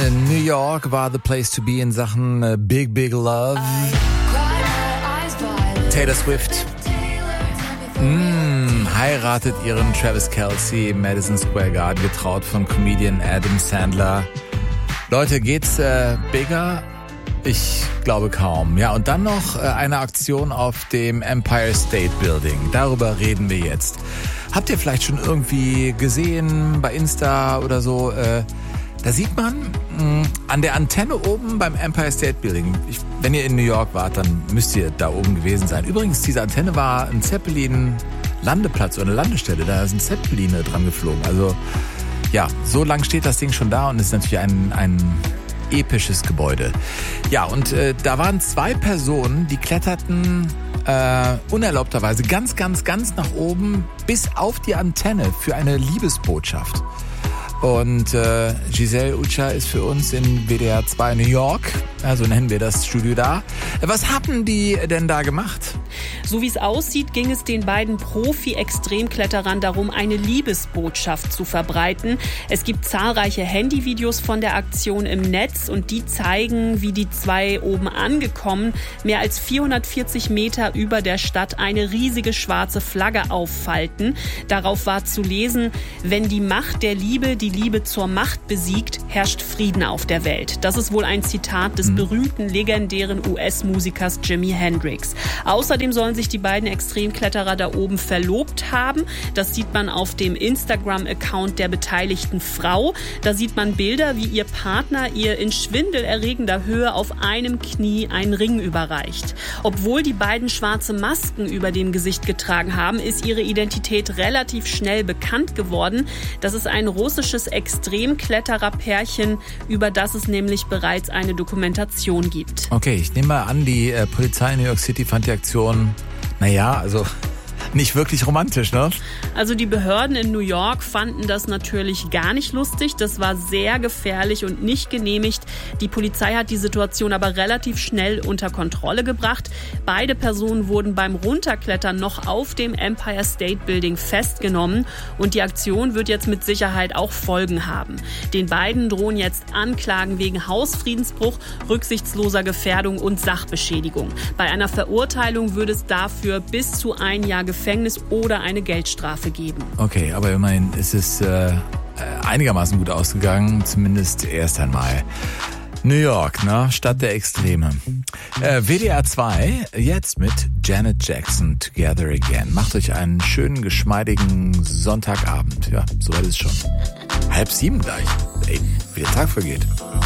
New York war the place to be in Sachen Big Big Love. Taylor Swift heiratet ihren Travis Kelce im Madison Square Garden, getraut von Comedian Adam Sandler. Leute, geht's bigger? Ich glaube kaum. Ja, und dann noch eine Aktion auf dem Empire State Building. Darüber reden wir jetzt. Habt ihr vielleicht schon irgendwie gesehen bei Insta oder so? Da sieht man an der Antenne oben beim Empire State Building. Wenn ihr in New York wart, dann müsst ihr da oben gewesen sein. Übrigens, diese Antenne war ein Zeppelin-Landeplatz oder eine Landestelle. Da sind Zeppeline dran geflogen. Also ja, so lang steht das Ding schon da und ist natürlich ein episches Gebäude. Ja, und da waren 2 Personen, die kletterten unerlaubterweise ganz nach oben bis auf die Antenne für eine Liebesbotschaft. Und Giselle Ucha ist für uns in WDR 2 New York, also nennen wir das Studio da. Was haben die denn da gemacht? So wie es aussieht, ging es den beiden Profi-Extremkletterern darum, eine Liebesbotschaft zu verbreiten. Es gibt zahlreiche Handyvideos von der Aktion im Netz und die zeigen, wie die 2 oben angekommen, mehr als 440 Meter über der Stadt eine riesige schwarze Flagge auffalten. Darauf war zu lesen: Wenn die Macht der Liebe die Liebe zur Macht besiegt, herrscht Frieden auf der Welt. Das ist wohl ein Zitat des berühmten, legendären US-Musikers Jimi Hendrix. Außerdem sollen sich die beiden Extremkletterer da oben verlobt haben. Das sieht man auf dem Instagram-Account der beteiligten Frau. Da sieht man Bilder, wie ihr Partner ihr in schwindelerregender Höhe auf einem Knie einen Ring überreicht. Obwohl die beiden schwarze Masken über dem Gesicht getragen haben, ist ihre Identität relativ schnell bekannt geworden. Das ist ein russisches Extremkletterer-Pärchen, über das es nämlich bereits eine Dokumentation gibt. Okay, ich nehme mal an, die Polizei in New York City fand die Aktion, also nicht wirklich romantisch, ne? Also die Behörden in New York fanden das natürlich gar nicht lustig. Das war sehr gefährlich und nicht genehmigt. Die Polizei hat die Situation aber relativ schnell unter Kontrolle gebracht. Beide Personen wurden beim Runterklettern noch auf dem Empire State Building festgenommen. Und die Aktion wird jetzt mit Sicherheit auch Folgen haben. Den beiden drohen jetzt Anklagen wegen Hausfriedensbruch, rücksichtsloser Gefährdung und Sachbeschädigung. Bei einer Verurteilung würde es dafür bis zu 1 Jahr Gefängnis oder eine Geldstrafe geben. Okay, aber immerhin ist es einigermaßen gut ausgegangen, zumindest erst einmal. New York, ne? Stadt der Extreme. WDR 2, jetzt mit Janet Jackson, Together Again. Macht euch einen schönen, geschmeidigen Sonntagabend. Ja, soweit ist es schon. 6:30 gleich. Ey, wie der Tag vergeht.